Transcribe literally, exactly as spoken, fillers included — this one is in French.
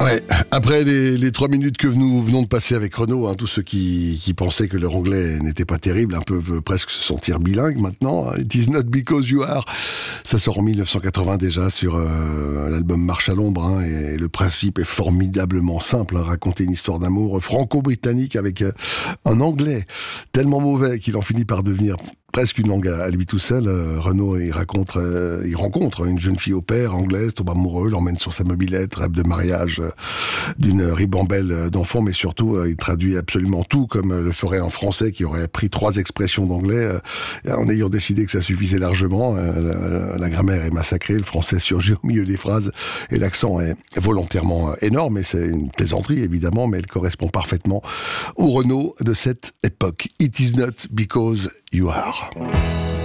Ouais, après les, les trois minutes que nous venons de passer avec Renaud, hein, tous ceux qui, qui pensaient que leur anglais n'était pas terrible, un peu veulent presque se sentir bilingue maintenant. It is not because you are. Ça sort en mille neuf cent quatre-vingts déjà sur euh, l'album Marche à l'ombre, hein, et le principe est formidablement simple, hein, raconter une histoire d'amour franco-britannique avec euh, un anglais tellement mauvais qu'il en finit par devenir presque une langue à lui tout seul. Euh, Renaud, il raconte, euh, il rencontre une jeune fille au père anglaise, tombe amoureux, l'emmène sur sa mobilette, rêve de mariage, euh, d'une ribambelle d'enfants, mais surtout, euh, il traduit absolument tout comme euh, le ferait un Français qui aurait pris trois expressions d'anglais, euh, en ayant décidé que ça suffisait largement. Euh, la, la grammaire est massacrée, le français surgit au milieu des phrases, et l'accent est volontairement euh, énorme, et c'est une plaisanterie évidemment, mais elle correspond parfaitement au Renaud de cette époque. It is not because you are.